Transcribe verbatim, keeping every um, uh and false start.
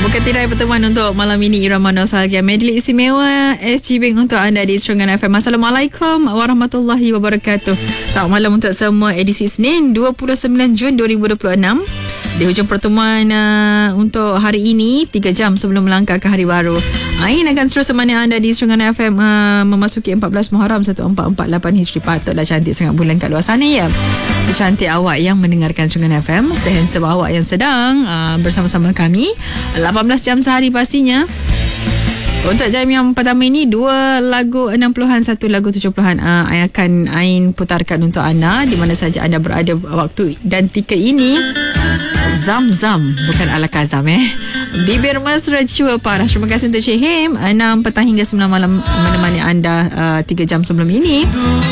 Bukan tidak pertemuan untuk malam ini, irama nostalgia medley istimewa S G Bank untuk anda di Serungan F M. Assalamualaikum warahmatullahi wabarakatuh. Selamat malam untuk semua. Edisi Isnin dua puluh sembilan Jun dua ribu dua puluh enam. Di hujung pertemuan uh, untuk hari ini, tiga jam sebelum melangkah ke hari baru. Ain akan terus temani anda di Serungan F M uh, memasuki empat belas Muharram seribu empat ratus empat puluh lapan Hijri. Patutlah cantik sangat bulan kat luar sana ya. Secantik awak yang mendengarkan Serungan F M, sehandsome awak yang sedang uh, bersama-sama kami lapan belas jam sehari pastinya. Untuk jam yang pertama ini, dua lagu enam puluhan, satu lagu tujuh puluhan uh, akan Ain putarkan untuk anda di mana saja anda berada waktu dan tika ini. Zam-zam, bukan ala kazam eh. Bibir mesra cua parah. Terima kasih untuk Cik Him, enam petang hingga sembilan malam menemani anda uh, tiga jam sebelum ini.